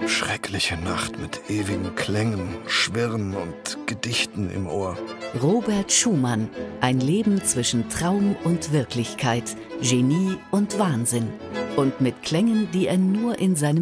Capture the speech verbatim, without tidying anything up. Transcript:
Schreckliche Nacht mit ewigen Klängen, Schwirren und Gedichten im Ohr. Robert Schumann. Ein Leben zwischen Traum und Wirklichkeit, Genie und Wahnsinn. Und mit Klängen, die er nur in seinem